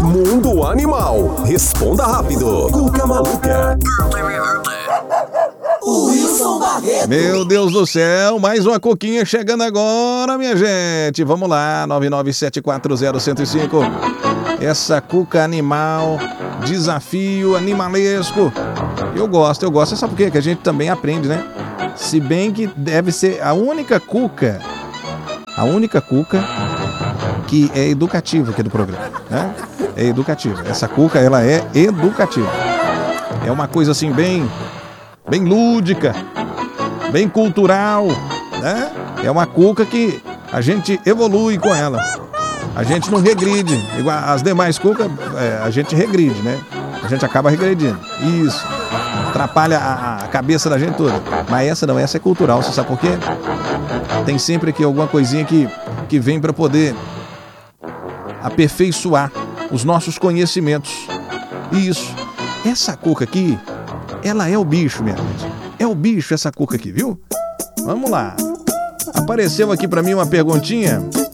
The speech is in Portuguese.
Mundo Animal. Responda rápido. Cuca Maluca. O Wilson Barreto. Meu Deus do céu, mais uma cuquinha chegando agora, minha gente. Vamos lá, 997401005. Essa cuca animal, desafio animalesco. Eu gosto. Sabe por quê? Que a gente também aprende, né? Se bem que deve ser a única cuca que é educativa aqui do programa, né? É educativa. Essa cuca, ela é educativa. É uma coisa assim bem lúdica, bem cultural, né? É uma cuca que a gente evolui com ela. A gente não regride. Igual as demais cucas, a gente regride, né? A gente acaba regredindo. Isso. Atrapalha a cabeça da gente toda. Mas essa não, essa é cultural. Você sabe por quê? Tem sempre aqui alguma coisinha que vem para poder aperfeiçoar os nossos conhecimentos. Isso. Essa cuca aqui, ela é o bicho, minha gente. É o bicho essa cuca aqui, viu? Vamos lá. Apareceu aqui para mim uma perguntinha.